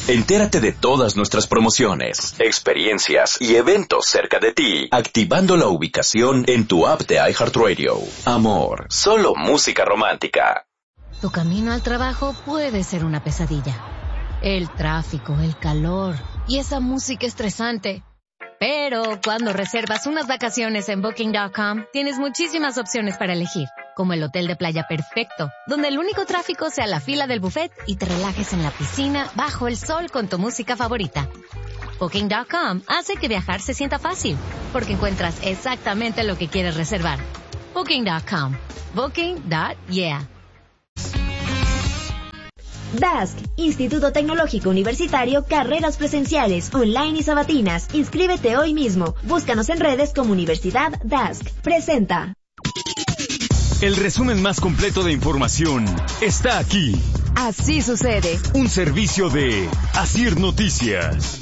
Entérate de todas nuestras promociones, experiencias y eventos cerca de ti, activando la ubicación en tu app de iHeartRadio. Amor, solo música romántica. Tu camino al trabajo puede ser una pesadilla. El tráfico, el calor y esa música estresante. Pero cuando reservas unas vacaciones en Booking.com, tienes muchísimas opciones para elegir, como el hotel de playa perfecto, donde el único tráfico sea la fila del buffet y te relajes en la piscina bajo el sol con tu música favorita. Booking.com hace que viajar se sienta fácil, porque encuentras exactamente lo que quieres reservar. Booking.com. Booking.yeah. DASC, Instituto Tecnológico Universitario, carreras presenciales, online y sabatinas. Inscríbete hoy mismo. Búscanos en redes como Universidad DASC. Presenta. El resumen más completo de información está aquí. Así sucede. Un servicio de Asir Noticias.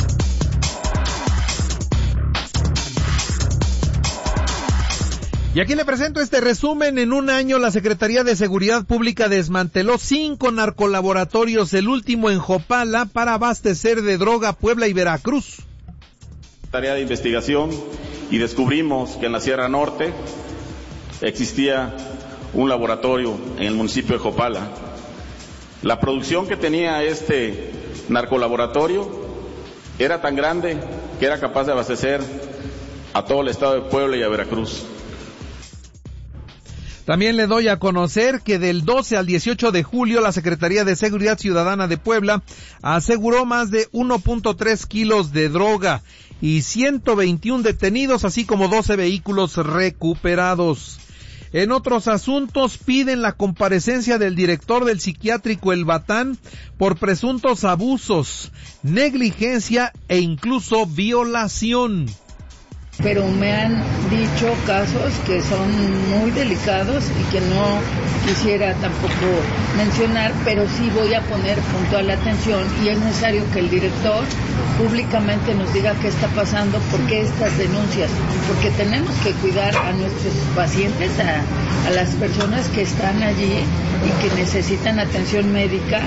Y aquí le presento este resumen. En un año, la Secretaría de Seguridad Pública desmanteló 5 narcolaboratorios, el último en Jopala, para abastecer de droga a Puebla y Veracruz. Tarea de investigación y descubrimos que en la Sierra Norte existía un laboratorio en el municipio de Jopala. La producción que tenía este narcolaboratorio era tan grande que era capaz de abastecer a todo el estado de Puebla y a Veracruz. También le doy a conocer que del 12 al 18 de julio la Secretaría de Seguridad Ciudadana de Puebla aseguró más de 1.3 kilos de droga y 121 detenidos, así como 12 vehículos recuperados. En otros asuntos, piden la comparecencia del director del psiquiátrico El Batán por presuntos abusos, negligencia e incluso violación. Pero me han dicho casos que son muy delicados y que no quisiera tampoco mencionar, pero sí voy a poner puntual atención y es necesario que el director públicamente nos diga qué está pasando, por qué estas denuncias, porque tenemos que cuidar a nuestros pacientes, a las personas que están allí y que necesitan atención médica.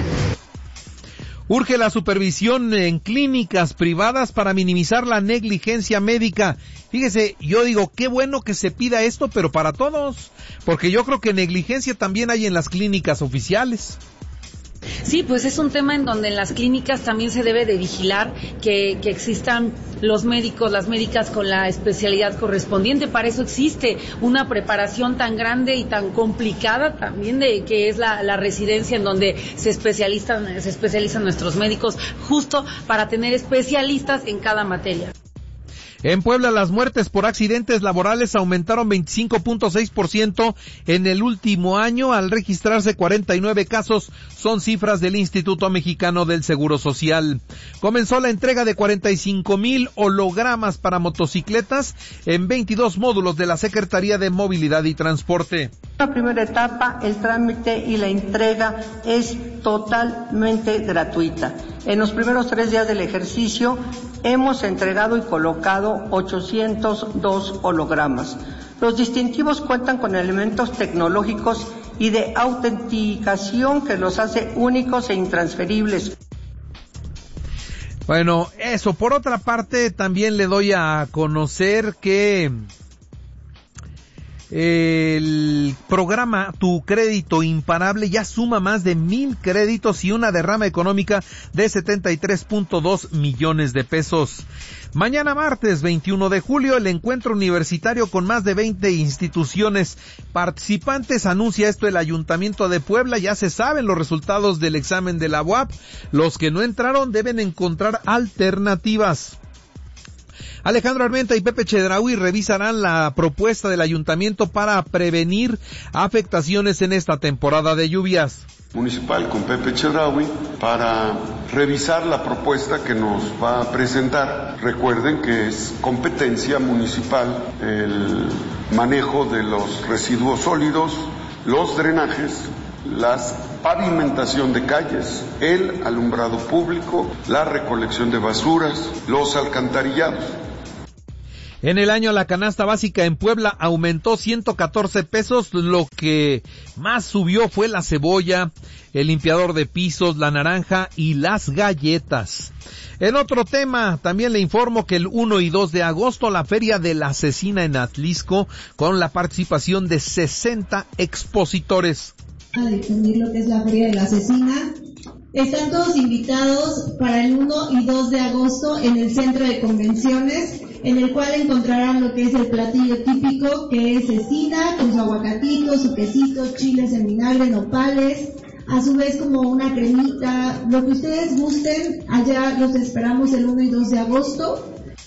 Urge la supervisión en clínicas privadas para minimizar la negligencia médica. Fíjese, yo digo, qué bueno que se pida esto, pero para todos, porque yo creo que negligencia también hay en las clínicas oficiales. Sí, pues es un tema en donde en las clínicas también se debe de vigilar que existan los médicos, las médicas con la especialidad correspondiente. Para eso existe una preparación tan grande y tan complicada también de que es la residencia en donde se especializan nuestros médicos, justo para tener especialistas en cada materia. En Puebla, las muertes por accidentes laborales aumentaron 25.6% en el último año, al registrarse 49 casos, son cifras del Instituto Mexicano del Seguro Social. Comenzó la entrega de 45,000 hologramas para motocicletas en 22 módulos de la Secretaría de Movilidad y Transporte. En la primera etapa, el trámite y la entrega es totalmente gratuita. En los primeros 3 días del ejercicio hemos entregado y colocado 802 hologramas. Los distintivos cuentan con elementos tecnológicos y de autenticación que los hace únicos e intransferibles. Bueno, eso. Por otra parte, también le doy a conocer que el programa Tu Crédito Imparable ya suma más de 1,000 créditos y una derrama económica de 73.2 millones de pesos. Mañana martes 21 de julio, el encuentro universitario con más de 20 instituciones participantes. Anuncia esto el Ayuntamiento de Puebla. Ya se saben los resultados del examen de la UAP. Los que no entraron deben encontrar alternativas. Alejandro Armenta y Pepe Chedraui revisarán la propuesta del ayuntamiento para prevenir afectaciones en esta temporada de lluvias. Municipal con Pepe Chedraui para revisar la propuesta que nos va a presentar. Recuerden que es competencia municipal el manejo de los residuos sólidos, los drenajes, la pavimentación de calles, el alumbrado público, la recolección de basuras, los alcantarillados. En el año la canasta básica en Puebla aumentó 114 pesos, lo que más subió fue la cebolla, el limpiador de pisos, la naranja y las galletas. En otro tema, también le informo que el 1 y 2 de agosto la Feria de la Cecina en Atlisco, con la participación de 60 expositores. A difundir lo que es la Feria de la Cecina. Están todos invitados para el 1 y 2 de agosto en el Centro de Convenciones, en el cual encontrarán lo que es el platillo típico, que es cecina, con su aguacatito, su quesito, chiles en vinagre, nopales, a su vez como una cremita, lo que ustedes gusten. Allá los esperamos el 1 y 2 de agosto.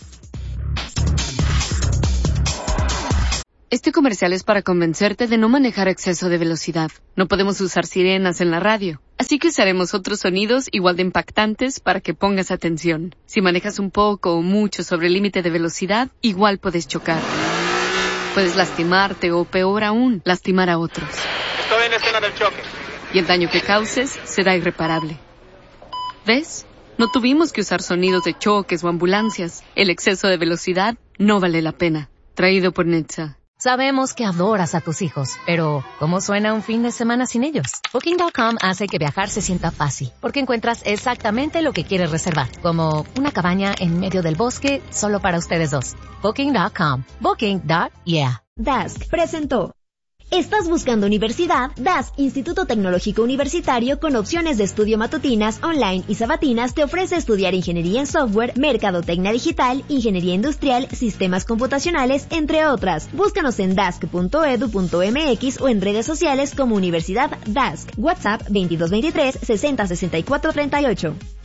Este comercial es para convencerte de no manejar a exceso de velocidad. No podemos usar sirenas en la radio, así que usaremos otros sonidos igual de impactantes para que pongas atención. Si manejas un poco o mucho sobre el límite de velocidad, igual puedes chocar. Puedes lastimarte o, peor aún, lastimar a otros. Estoy en escena del choque. Y el daño que causes será irreparable. ¿Ves? No tuvimos que usar sonidos de choques o ambulancias. El exceso de velocidad no vale la pena. Traído por NHTSA. Sabemos que adoras a tus hijos, pero ¿cómo suena un fin de semana sin ellos? Booking.com hace que viajar se sienta fácil, porque encuentras exactamente lo que quieres reservar, como una cabaña en medio del bosque solo para ustedes dos. Booking.com. Booking.yeah. Dask presentó. ¿Estás buscando universidad? Dask, Instituto Tecnológico Universitario, con opciones de estudio matutinas, online y sabatinas, te ofrece estudiar ingeniería en software, mercadotecnia digital, ingeniería industrial, sistemas computacionales, entre otras. Búscanos en dask.edu.mx o en redes sociales como Universidad Dask. WhatsApp 2223 60 64 38.